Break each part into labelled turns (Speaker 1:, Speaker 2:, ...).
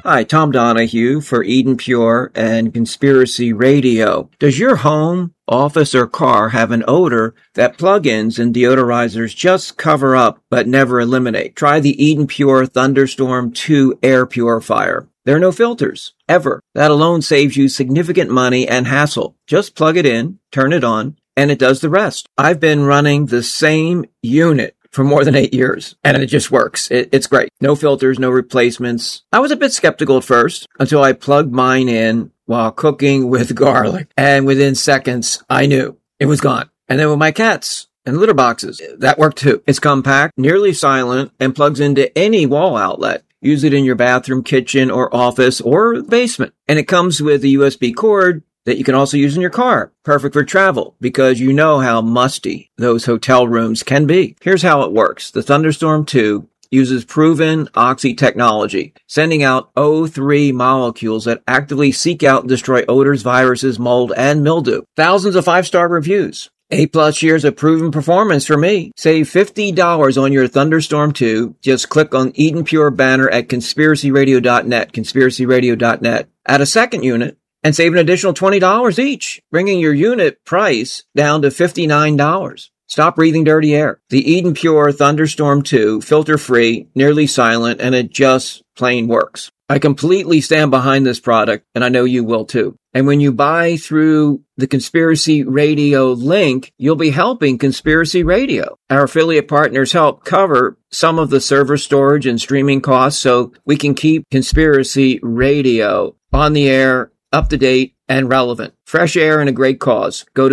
Speaker 1: Hi, Tom Donahue for Eden Pure and Conspiracy Radio. Does your home, office, or car have an odor that plugins and deodorizers just cover up but never eliminate? Try the Eden Pure Thunderstorm 2 air purifier. There are no filters, ever. That alone saves you significant money and hassle. Just plug it in, turn it on, and it does the rest. I've been running the same unit for more than 8 years, and it just works. It's great. No filters, no replacements. I was a bit skeptical at first until I plugged mine in while cooking with garlic, and within seconds, I knew it was gone. And then with my cats and litter boxes, that worked too. It's compact, nearly silent, and plugs into any wall outlet. Use it in your bathroom, kitchen, or office, or basement. And it comes with a USB cord that you can also use in your car. Perfect for travel, because you know how musty those hotel rooms can be. Here's how it works. The Thunderstorm 2 uses proven oxy technology, sending out O3 molecules that actively seek out and destroy odors, viruses, mold, and mildew. Thousands of 5-star reviews. 8+ years of proven performance for me. Save $50 on your Thunderstorm 2. Just click on Eden Pure banner at conspiracyradio.net, conspiracyradio.net. Add a second unit and save an additional $20 each, bringing your unit price down to $59. Stop breathing dirty air. The Eden Pure Thunderstorm 2, filter-free, nearly silent, and it just plain works. I completely stand behind this product, and I know you will too. And when you buy through the Conspiracy Radio link, you'll be helping Conspiracy Radio. Our affiliate partners help cover some of the server storage and streaming costs so we can keep Conspiracy Radio on the air, up to date, and relevant. Fresh air and a great cause. Go to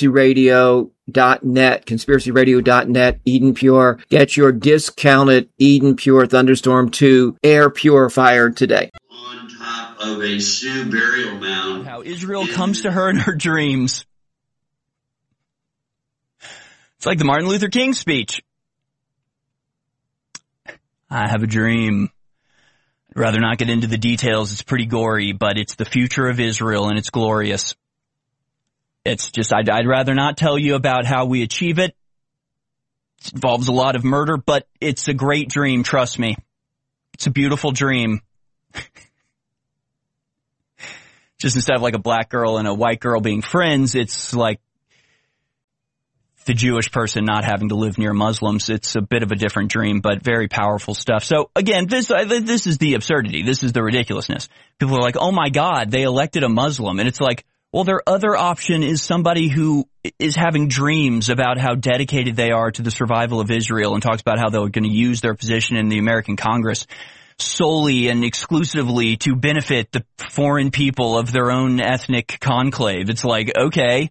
Speaker 1: conspiracyradio.net, conspiracyradio.net, Eden Pure. Get your discounted Eden Pure Thunderstorm 2 air purifier today.
Speaker 2: On top of a Sioux burial mound.
Speaker 3: How Israel comes to her in her dreams. It's like the Martin Luther King speech. I have a dream. I'd rather not get into the details. It's pretty gory, but it's the future of Israel, and it's glorious. It's just, I'd rather not tell you about how we achieve it. It involves a lot of murder, but it's a great dream, trust me. It's a beautiful dream. Just instead of like a black girl and a white girl being friends, it's like the Jewish person not having to live near Muslims. It's a bit of a different dream, but very powerful stuff. So again, this is the absurdity. This is the ridiculousness. People are like, oh my God, they elected a Muslim. And it's like, well, their other option is somebody who is having dreams about how dedicated they are to the survival of Israel and talks about how they're going to use their position in the American Congress solely and exclusively to benefit the foreign people of their own ethnic conclave. It's like, okay.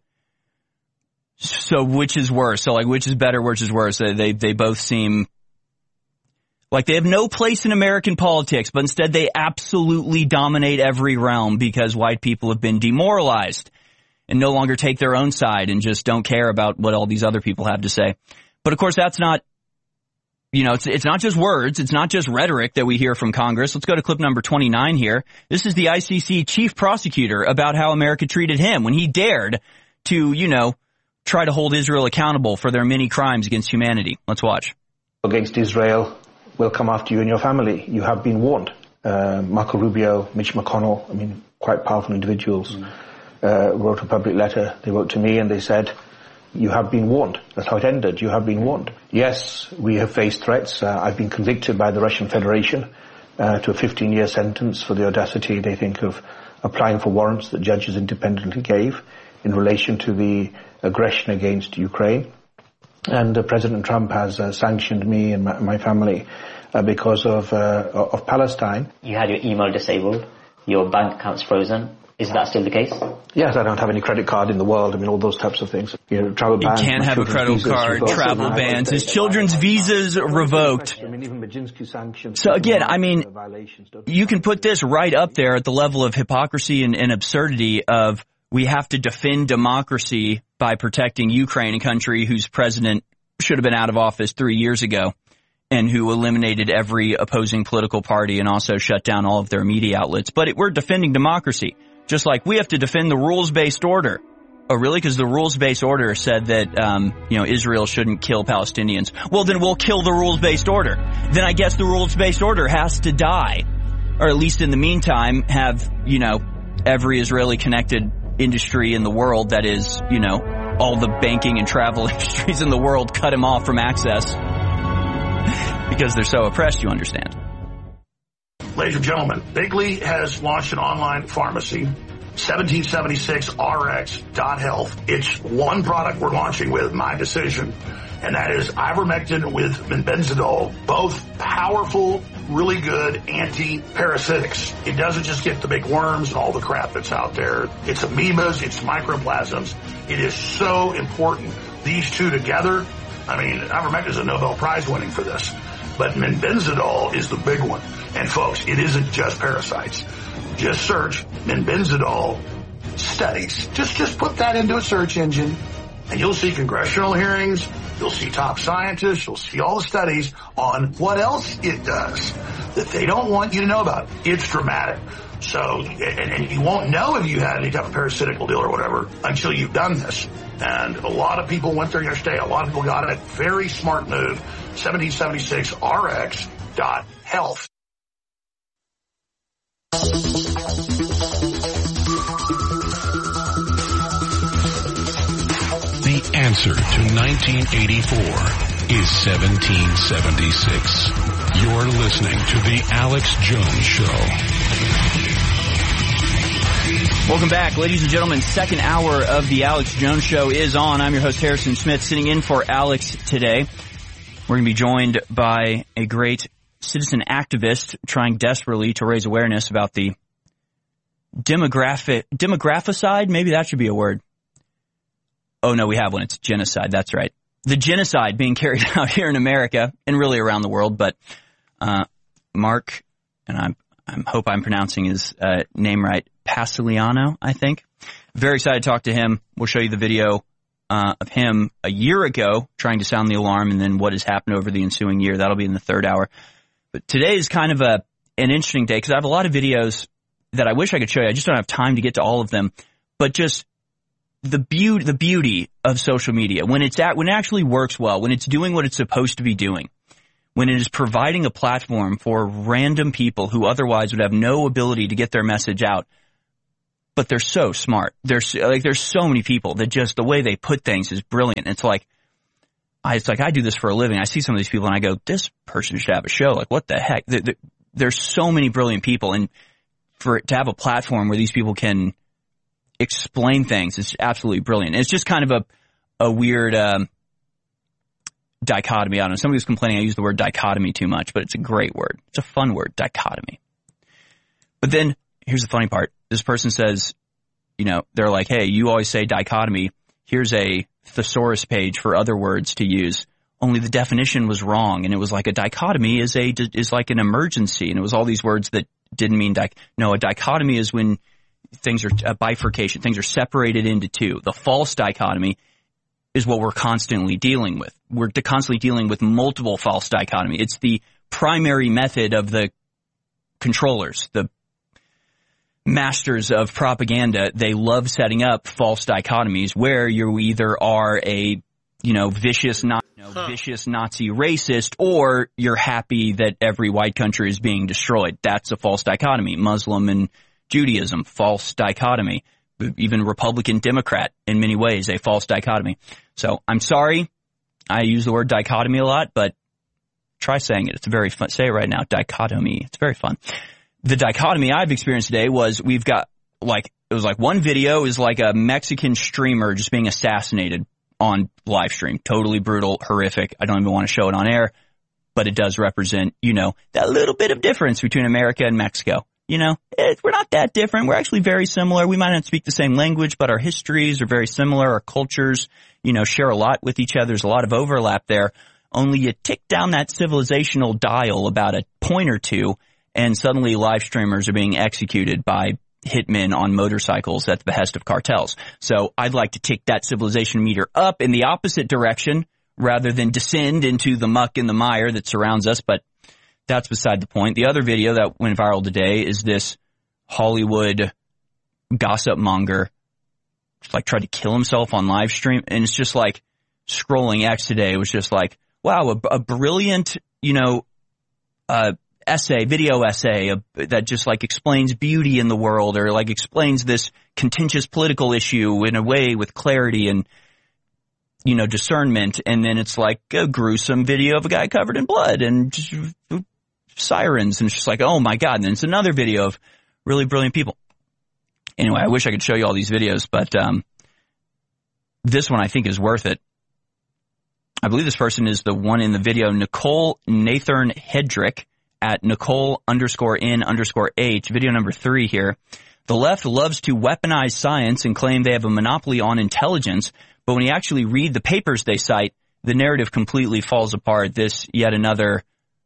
Speaker 3: So which is worse? So like, which is better, which is worse? They both seem like they have no place in American politics, but instead they absolutely dominate every realm because white people have been demoralized and no longer take their own side and just don't care about what all these other people have to say. But of course, that's not, it's not just words. It's not just rhetoric that we hear from Congress. Let's go to clip number 29 here. This is the ICC chief prosecutor about how America treated him when he dared to, try to hold Israel accountable for their many crimes against humanity. Let's watch.
Speaker 4: Against Israel will come after you and your family. You have been warned. Marco Rubio, Mitch McConnell, quite powerful individuals, wrote a public letter. They wrote to me and they said, you have been warned. That's how it ended. You have been warned. Yes, we have faced threats. I've been convicted by the Russian Federation to a 15-year sentence for the audacity, they think, of applying for warrants that judges independently gave in relation to the aggression against Ukraine. And President Trump has sanctioned me and my family because of Palestine.
Speaker 5: You had your email disabled, your bank account's frozen. Is that still the case?
Speaker 4: Yes, I don't have any credit card in the world. All those types of things. Travel bans.
Speaker 3: You can't have a credit card, travel bans, his children's visas revoked. So again, you can put this right up there at the level of hypocrisy and absurdity of we have to defend democracy by protecting Ukraine, a country whose president should have been out of office 3 years ago and who eliminated every opposing political party and also shut down all of their media outlets. But we're defending democracy, just like we have to defend the rules-based order. Oh, really? Because the rules-based order said that, Israel shouldn't kill Palestinians. Well, then we'll kill the rules-based order. Then I guess the rules-based order has to die. or at least in the meantime, have, you know, every Israeli connected industry in the world, that is, you know, all the banking and travel industries in the world, cut him off from access because they're so oppressed, you understand.
Speaker 6: Ladies and gentlemen, Bigley has launched an online pharmacy, 1776rx.health. It's one product we're launching with, my decision, and that is ivermectin with benzidol, both powerful, really good anti-parasitics. It doesn't just get the big worms and all the crap that's out there. It's amoebas, it's microplasms. It is so important. These two together, I mean, ivermectin is a Nobel Prize winning for this, but benzidol is the big one. And folks, it isn't just parasites. Just search benzidol studies. Just put that into a search engine, and you'll see congressional hearings, you'll see top scientists, you'll see all the studies on what else it does that they don't want you to know about. It's dramatic. So, and you won't know if you had any type of parasitical deal or whatever until you've done this. And a lot of people went there yesterday. A lot of people got it. Very smart move. 1776rx.health.
Speaker 7: The answer to 1984 is 1776. You're listening to The Alex Jones Show.
Speaker 3: Welcome back, ladies and gentlemen. Second hour of The Alex Jones Show is on. I'm your host, Harrison Smith, sitting in for Alex today. We're going to be joined by a great citizen activist trying desperately to raise awareness about the demographicide. Maybe that should be a word. Oh, no, we have one. It's genocide. That's right. The genocide being carried out here in America and really around the world. But Mark, and I hope I'm pronouncing his name right, Pasiliano, I think. Very excited to talk to him. We'll show you the video of him a year ago trying to sound the alarm, and then what has happened over the ensuing year. That'll be in the third hour. But today is kind of an interesting day because I have a lot of videos that I wish I could show you. I just don't have time to get to all of them. But just the beauty of social media, when it actually works well, when it's doing what it's supposed to be doing, when it is providing a platform for random people who otherwise would have no ability to get their message out, but they're so smart. There's so many people that just the way they put things is brilliant. It's like I do this for a living. I see some of these people and I go, this person should have a show. Like, what the heck? There's so many brilliant people, and to have a platform where these people can explain things is absolutely brilliant. And it's just kind of a weird dichotomy. I don't know. Somebody was complaining I use the word dichotomy too much, but it's a great word. It's a fun word, dichotomy. But then here's the funny part. This person says, you know, they're like, hey, you always say dichotomy. Here's a thesaurus page for other words to use. Only the definition was wrong. And it was like a dichotomy is like an emergency. And it was all these words that didn't mean no, a dichotomy is when things are a bifurcation. Things are separated into two. The false dichotomy is what we're constantly dealing with. We're constantly dealing with multiple false dichotomy. It's the primary method of the controllers, the masters of propaganda. They love setting up false dichotomies where you either are a, vicious Nazi racist, or you're happy that every white country is being destroyed. That's a false dichotomy. Muslim and Judaism, false dichotomy. Even Republican Democrat, in many ways, a false dichotomy. So I'm sorry, I use the word dichotomy a lot, but try saying it. It's very fun. Say it right now, dichotomy. It's very fun. The dichotomy I've experienced today was we've got it was like one video is like a Mexican streamer just being assassinated on live stream. Totally brutal, horrific. I don't even want to show it on air, but it does represent, that little bit of difference between America and Mexico. We're not that different. We're actually very similar. We might not speak the same language, but our histories are very similar. Our cultures, share a lot with each other. There's a lot of overlap there. Only you tick down that civilizational dial about a point or two, and suddenly live streamers are being executed by hitmen on motorcycles at the behest of cartels. So I'd like to tick that civilization meter up in the opposite direction rather than descend into the muck and the mire that surrounds us, but that's beside the point. The other video that went viral today is this Hollywood gossip monger tried to kill himself on live stream. And it's just like scrolling X today was just like, wow, a brilliant, video essay that just like explains beauty in the world, or like explains this contentious political issue in a way with clarity and, discernment. And then it's like a gruesome video of a guy covered in blood and just sirens. And it's just like, oh my God. And then it's another video of really brilliant people. Anyway, I wish I could show you all these videos, but this one I think is worth it. I believe this person is the one in the video, Nicole Nathan Hedrick at Nicole_N_H, video number 3 here. The left loves to weaponize science and claim they have a monopoly on intelligence, but when you actually read the papers they cite, the narrative completely falls apart. This yet another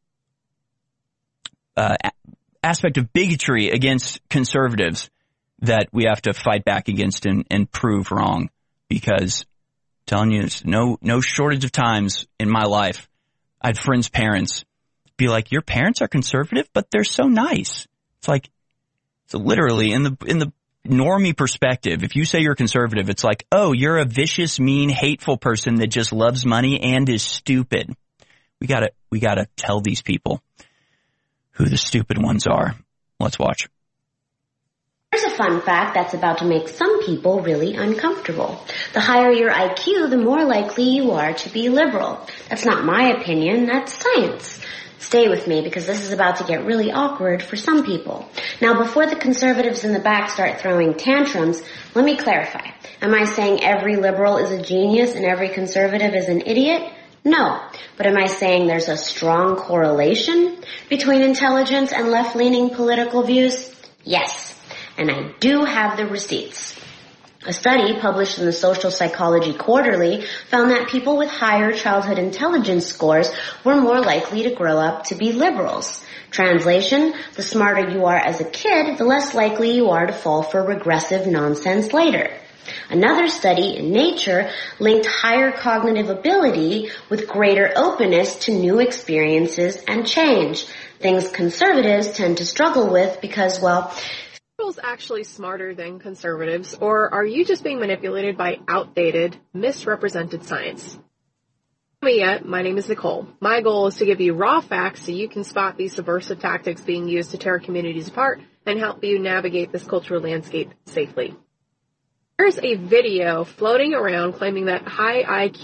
Speaker 3: aspect of bigotry against conservatives that we have to fight back against and prove wrong, because telling you, there's no shortage of times in my life I had friends' parents be like, your parents are conservative, but they're so nice. It's like, so literally in the normie perspective, if you say you're conservative, it's like, oh, you're a vicious, mean, hateful person that just loves money and is stupid. We gotta tell these people who the stupid ones are. Let's watch.
Speaker 8: Here's a fun fact that's about to make some people really uncomfortable. The higher your IQ, the more likely you are to be liberal. That's not my opinion, that's science. Stay with me because this is about to get really awkward for some people. Now, before the conservatives in the back start throwing tantrums, let me clarify. Am I saying every liberal is a genius and every conservative is an idiot? No. But am I saying there's a strong correlation between intelligence and left-leaning political views? Yes. And I do have the receipts. A study published in the Social Psychology Quarterly found that people with higher childhood intelligence scores were more likely to grow up to be liberals. Translation, the smarter you are as a kid, the less likely you are to fall for regressive nonsense later. Another study in Nature linked higher cognitive ability with greater openness to new experiences and change, things conservatives tend to struggle with because, well,
Speaker 9: actually smarter than conservatives, or are you just being manipulated by outdated, misrepresented science? My name is Nicole. My goal is to give you raw facts so you can spot these subversive tactics being used to tear communities apart and help you navigate this cultural landscape safely. There's a video floating around claiming that high IQ